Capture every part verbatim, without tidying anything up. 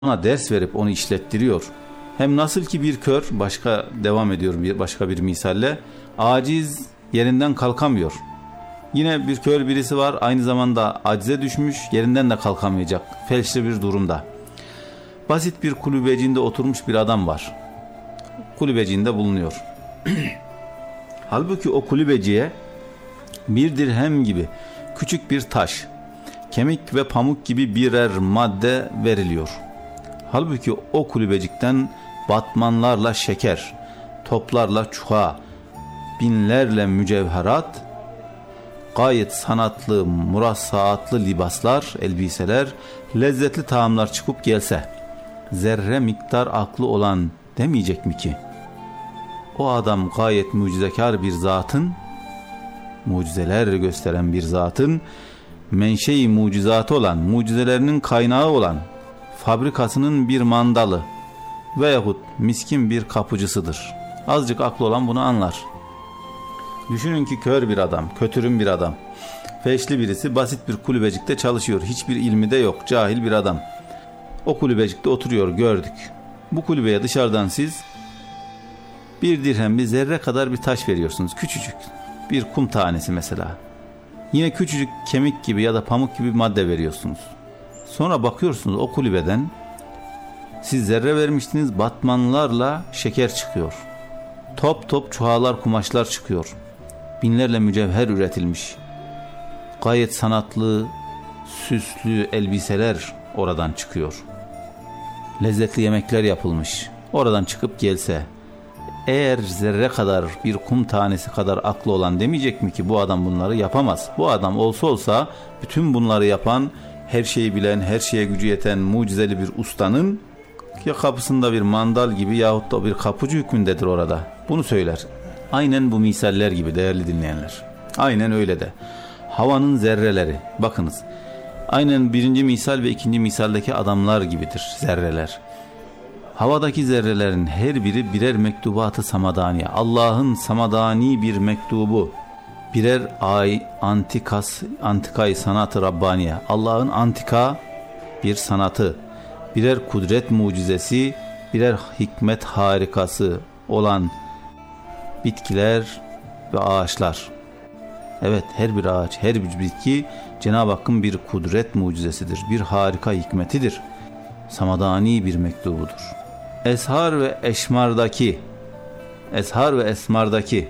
ona ders verip onu işlettiriyor. Hem nasıl ki bir kör, başka devam ediyorum bir başka bir misalle, aciz yerinden kalkamıyor. Yine bir kör birisi var, aynı zamanda acize düşmüş, yerinden de kalkamayacak felçli bir durumda. Basit bir kulübecinde oturmuş bir adam var. Kulübecinde bulunuyor. Halbuki o kulübeciye bir dirhem gibi küçük bir taş, kemik ve pamuk gibi birer madde veriliyor. Halbuki o kulübecikten batmanlarla şeker, toplarla çuha, binlerle mücevherat, gayet sanatlı, murassaatlı libaslar, elbiseler, lezzetli taamlar çıkıp gelse, zerre miktar aklı olan demeyecek mi ki? O adam gayet mucizekar bir zatın, mucizeler gösteren bir zatın, menşei mucizatı olan, mucizelerinin kaynağı olan, fabrikasının bir mandalı veyahut miskin bir kapıcısıdır. Azıcık aklı olan bunu anlar. Düşünün ki kör bir adam, kötürüm bir adam, feşli birisi basit bir kulübecikte çalışıyor. Hiçbir ilmi de yok, cahil bir adam. O kulübecikte oturuyor, gördük. Bu kulübeye dışarıdan siz bir dirhem, bir zerre kadar bir taş veriyorsunuz. Küçücük bir kum tanesi mesela. Yine küçücük kemik gibi ya da pamuk gibi bir madde veriyorsunuz. Sonra bakıyorsunuz o kulübeden siz zerre vermiştiniz, batmanlarla şeker çıkıyor. Top top çuhalar, kumaşlar çıkıyor. Binlerle mücevher üretilmiş. Gayet sanatlı, süslü elbiseler oradan çıkıyor. Lezzetli yemekler yapılmış. Oradan çıkıp gelse, eğer zerre kadar, bir kum tanesi kadar aklı olan demeyecek mi ki bu adam bunları yapamaz? Bu adam olsa olsa bütün bunları yapan, her şeyi bilen, her şeye gücü yeten mucizeli bir ustanın ya kapısında bir mandal gibi yahut da bir kapıcı hükmündedir orada. Bunu söyler. Aynen bu misaller gibi değerli dinleyenler. Aynen öyle de. Havanın zerreleri, bakınız. Aynen birinci misal ve ikinci misaldeki adamlar gibidir zerreler. Havadaki zerrelerin her biri birer mektubatı samadaniye. Allah'ın samadani bir mektubu. Birer ay antikas, antikayı sanatı Rabbaniye. Allah'ın antika bir sanatı. Birer kudret mucizesi, birer hikmet harikası olan bitkiler ve ağaçlar. Evet, her bir ağaç, her bir bitki Cenab-ı Hakk'ın bir kudret mucizesidir. Bir harika hikmetidir. Samadani bir mektubudur. Eshar ve eşmardaki, eshar ve esmardaki,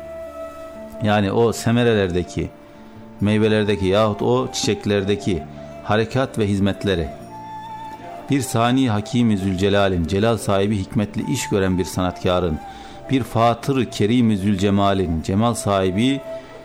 yani o semerelerdeki, meyvelerdeki yahut o çiçeklerdeki harekat ve hizmetleri, bir sani Hakim-i Zülcelal'in, celal sahibi hikmetli iş gören bir sanatkarın, bir Fatır-ı Kerim-i Zülcemal'in, cemal sahibi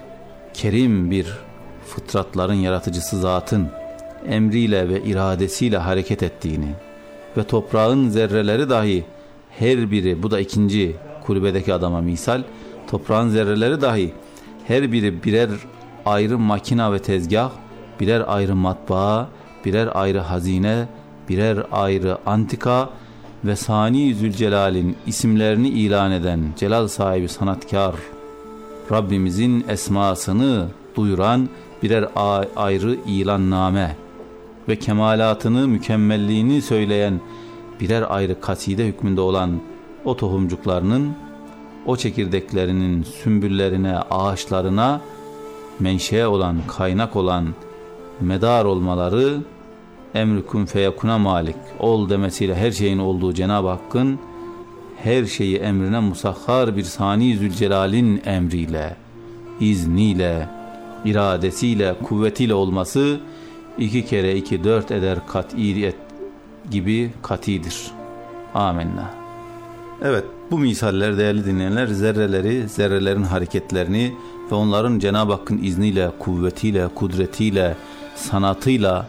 kerim bir fıtratların yaratıcısı zatın emriyle ve iradesiyle hareket ettiğini ve toprağın zerreleri dahi her biri, bu da ikinci kulübedeki adama misal, toprağın zerreleri dahi her biri birer ayrı makina ve tezgah, birer ayrı matbaa, birer ayrı hazine, birer ayrı antika ve Sani Zülcelal'in isimlerini ilan eden celal sahibi sanatkar Rabbimizin esmasını duyuran birer ayrı ilanname ve kemalatını, mükemmelliğini söyleyen birer ayrı kaside hükmünde olan o tohumcuklarının, o çekirdeklerinin sümbüllerine, ağaçlarına menşe olan, kaynak olan, medar olmaları, emr-i kun feyekuna malik, ol demesiyle her şeyin olduğu Cenab-ı Hakk'ın her şeyi emrine musahhar bir Sani Zülcelal'in emriyle, izniyle, iradesiyle, kuvvetiyle olması iki kere iki dört eder kat'iyet gibi katidir. Amenna. Evet, bu misaller değerli dinleyenler zerreleri, zerrelerin hareketlerini ve onların Cenab-ı Hakk'ın izniyle, kuvvetiyle, kudretiyle, sanatıyla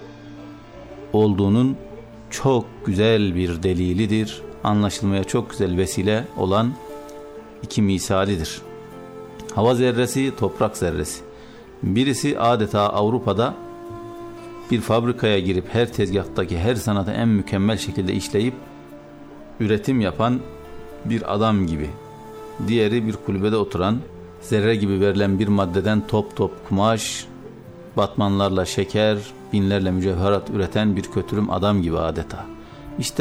olduğunun çok güzel bir delilidir. Anlaşılmaya çok güzel vesile olan iki misalidir. Hava zerresi, toprak zerresi. Birisi adeta Avrupa'da bir fabrikaya girip her tezgahtaki her sanatı en mükemmel şekilde işleyip üretim yapan bir adam gibi. Diğeri bir kulübede oturan, zerre gibi verilen bir maddeden top top kumaş, batmanlarla şeker, binlerle mücevherat üreten bir kötürüm adam gibi adeta.